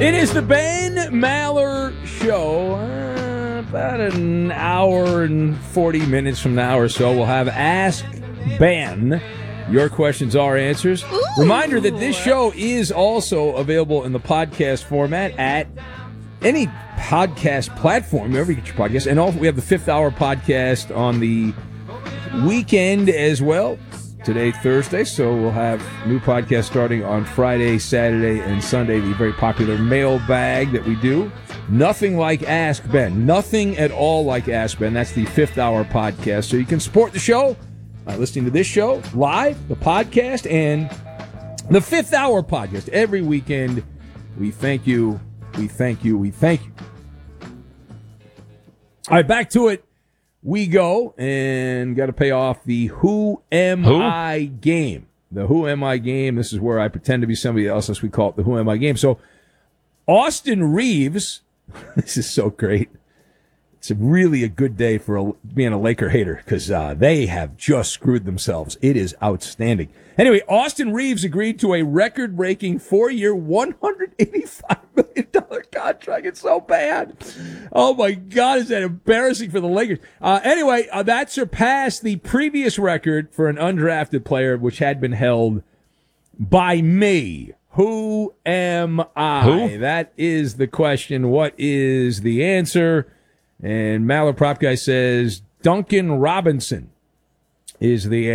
It is the Ben Maller Show. About an hour and 40 minutes from now or so, we'll have Ask Ben. Your questions, our answers. Ooh. Reminder that this show is also available in the podcast format at any podcast platform, wherever you get your podcast. And also, we have the Fifth Hour podcast on the weekend as well. Today, Thursday, so we'll have new podcast starting on Friday, Saturday, and Sunday. The very popular mailbag that we do. Nothing like Ask Ben. Nothing at all like Ask Ben. That's the Fifth Hour podcast. So you can support the show by listening to this show live, the podcast, and the Fifth Hour podcast every weekend. We thank you. We thank you. We thank you. All right, back to it. We go and got to pay off the Who Am I game. The Who Am I game. This is where I pretend to be somebody else, as we call it the Who Am I game. So, Austin Reeves, this is so great. It's really a good day for being a Laker hater because they have just screwed themselves. It is outstanding. Anyway, Austin Reeves agreed to a record-breaking 4-year, $185 million contract. It's so bad. Oh, my God, is that embarrassing for the Lakers. Anyway, that surpassed the previous record for an undrafted player, which had been held by me. Who am I? Who? That is the question. What is the answer? And Maller Prop Guy says Duncan Robinson is the